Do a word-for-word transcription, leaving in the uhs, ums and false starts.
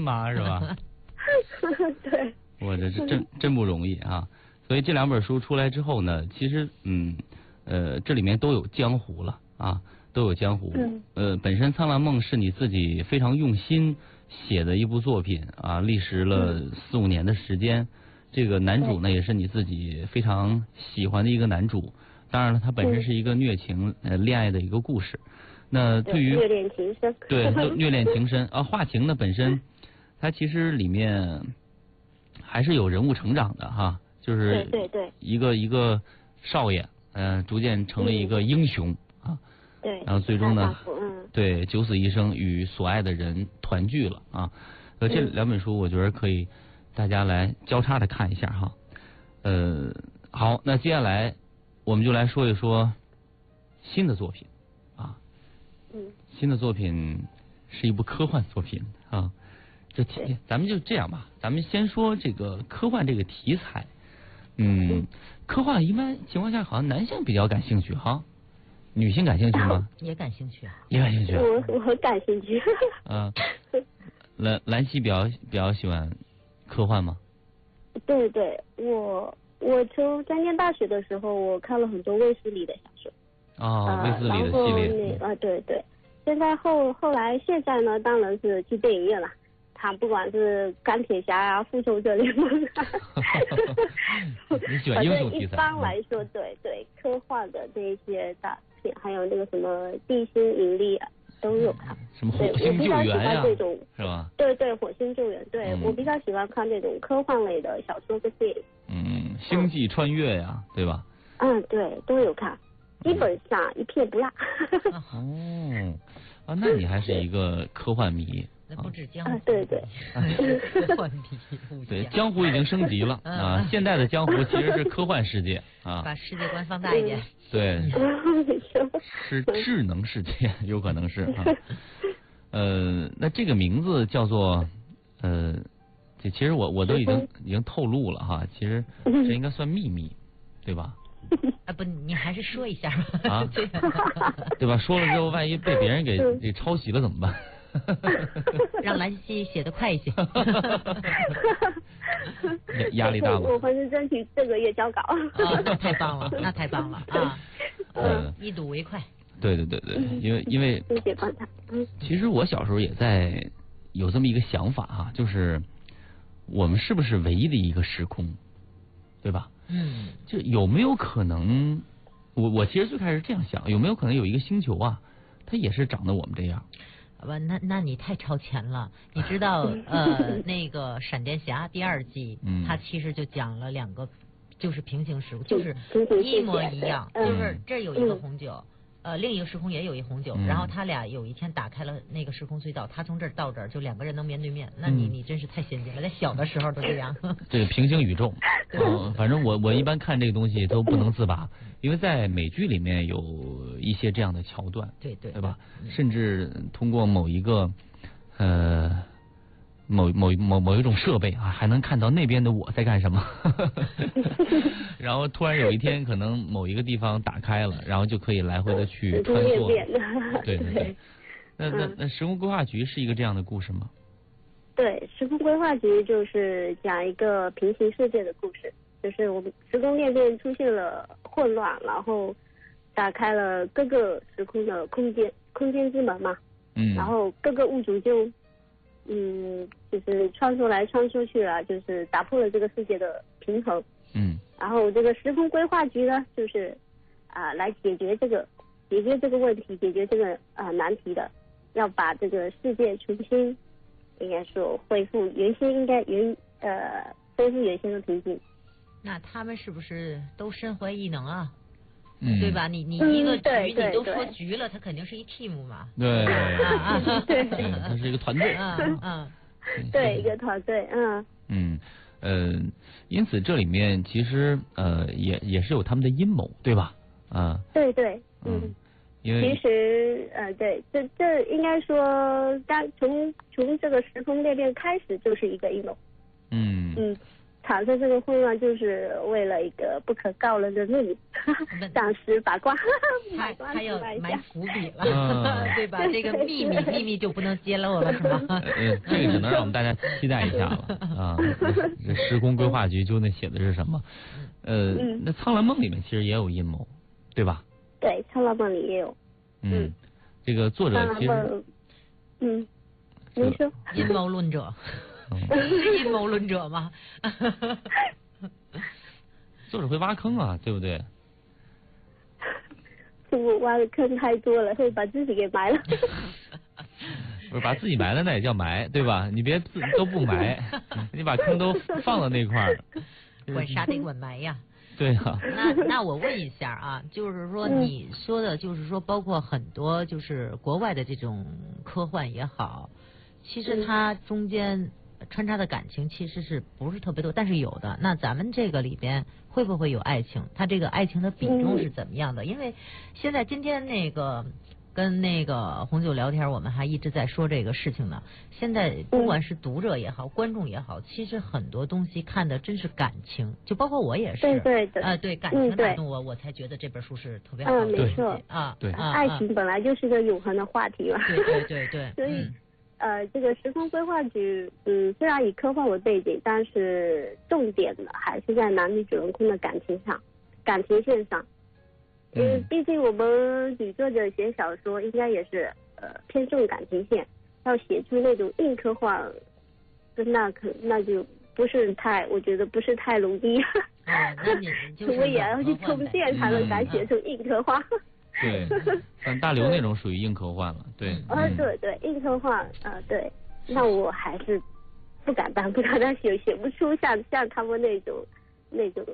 吗？是吧？ 对。 我这是真真不容易啊！所以这两本书出来之后呢，其实嗯呃这里面都有江湖了啊，都有江湖。 嗯。 呃，本身《苍兰梦》是你自己非常用心写的一部作品啊，历时了四五年的时间。这个男主呢，也是你自己非常喜欢的一个男主。当然了，他本身是一个虐情呃恋爱的一个故事。那对于虐恋情深。 对，虐恋情深啊，画情呢本身，它其实里面还是有人物成长的哈，就是对对对， 一个一个少爷，嗯、呃，逐渐成了一个英雄、嗯、啊。 对。 然后最终呢， 嗯， 对，九死一生与所爱的人团聚了啊。呃，这两本书我觉得可以大家来交叉的看一下哈。呃，好，那接下来我们就来说一说新的作品啊。 嗯。 新的作品是一部科幻作品啊。这题咱们就这样吧，咱们先说这个科幻这个题材。嗯，科幻一般情况下好像男性比较感兴趣哈，女性感兴趣吗？ 也感兴趣啊。 也感兴趣。 我我很感兴趣。 啊，兰兰溪比较比较喜欢科幻吗？ 对对，我我从在念大学的时候，我看了很多卫斯理的小说。 啊、哦，卫斯理的系列。 啊，对对。现在后后来现在呢，当然是去电影院了。他不管是钢铁侠啊、复仇者联盟啊， 你喜欢英雄题材？ 一般来说，对对，科幻的这一些大片，还有那个什么地心引力啊，都有看。 什么火星救援呀、啊？ 是吧？对对，火星救援，对、嗯、我比较喜欢看这种科幻类的小说跟电影。 嗯，星际穿越呀、啊嗯，对吧？ 嗯，对，都有看，基本上一片不落。 哦，啊，那你还是一个科幻迷。 那不止江湖， 啊、对对， 科幻迷， 对，江湖已经升级了啊！现在的江湖其实是科幻世界啊， 把世界观放大一点。 对，是智能世界，有可能是啊。呃，那这个名字叫做呃，这其实我我都已经已经透露了哈，其实这应该算秘密，对吧？ 啊不，你还是说一下吧。 啊，对吧？说了之后，万一被别人给给抄袭了怎么办？ 让兰溪写得快一些。 压力大吗？ 我反正争取这个月交稿。 啊，那太棒了，那太棒了啊！嗯，一睹为快。 对对对对，因为因为谢谢帮他。嗯， 其实我小时候也在有这么一个想法哈、啊，就是我们是不是唯一的一个时空，对吧？ 嗯， 就有没有可能？我我其实最开始这样想，有没有可能有一个星球啊，它也是长得我们这样？ 不，那那你太超前了。你知道，呃，那个闪电侠第二季， 嗯， 它其实就讲了两个，就是平行时空，就是一模一样，就是这有一个红酒。嗯呃，另一个时空也有一红酒、嗯，然后他俩有一天打开了那个时空隧道，他从这儿到这儿，就两个人能面对面。那你、嗯、你真是太先进了，在小的时候都这样。 这个平行宇宙，嗯，反正我我一般看这个东西都不能自拔，因为在美剧里面有一些这样的桥段， 对对， 对吧？嗯、甚至通过某一个呃。某某某某一种设备啊，还能看到那边的我在干什么。然后突然有一天，可能某一个地方打开了，然后就可以来回的去穿梭。对对对。那那那时空规划局是一个这样的故事吗？ 对，时空规划局就是讲一个平行世界的故事，就是我们时空裂变出现了混乱，然后打开了各个时空的空间空间之门嘛。 嗯。 然后各个物种就。嗯，就是穿梭来穿梭去了，就是打破了这个世界的平衡。 嗯。 然后这个时空规划局呢，就是啊、呃、来解决这个解决这个问题，解决这个啊、呃、难题的，要把这个世界重新应该说恢复原先应该原呃恢复原先的平静。 那他们是不是都身怀异能啊？ 嗯、 对吧？你你一个局、 嗯、 你都说局了，它肯定是一 team 嘛。 对啊对， 它是一个团队。 嗯嗯， 对，一个团队，嗯。 嗯呃，因此这里面其实呃也也是有他们的阴谋，对吧？啊。 对对，嗯。 嗯因为其实呃对，这这应该说，当从从这个时空裂变开始就是一个阴谋。 嗯嗯。 产生这个混乱，就是为了一个不可告人的秘密，暂时把关， 他他要埋伏笔了， 嗯、 对吧？这个秘密秘密就不能揭露了，是吧？ 呃，这个只能让我们大家期待一下了啊！这时空规划局究竟写的是什么？呃， 嗯、 那《苍兰梦》里面其实也有阴谋，对吧？ 对，《苍兰梦》里也有。 嗯，这个作者其实， 嗯，您说阴谋论者。阴谋论者吗？ 作者会挖坑啊，对不对？ 我挖的坑太多了，会把自己给埋了。 不是把自己埋了，那也叫埋，对吧？你别自都不埋，你把坑都放到那块儿， 管啥得管埋呀。 对啊。 那那我问一下啊，就是说你说的，就是说包括很多就是国外的这种科幻也好，其实它中间穿插的感情其实是不是特别多，但是有的。那咱们这个里边会不会有爱情？它这个爱情的比重是怎么样的？因为现在今天那个跟那个红酒聊天，我们还一直在说这个事情呢。现在不管是读者也好，观众也好，其实很多东西看的真是感情，就包括我也是。 对对对。 呃，对，感情打动我，我才觉得这本书是特别好的东西。 嗯，没错。 啊， 对。 爱情本来就是个永恒的话题嘛。 对对对对。 所以。呃，这个时空规划局，嗯，虽然以科幻为背景，但是重点的还是在男女主人公的感情上，感情线上。因为毕竟我们女作者写小说，应该也是呃偏重感情线，要写出那种硬科幻，那可那就不是太，我觉得不是太容易。 哦，那你就是我也要去充电才能敢写出硬科幻。 对，像大刘那种属于硬科幻了，对。 啊，对对，硬科幻，啊，对，那我还是不敢当，不敢当写，写不出像像他们那种那种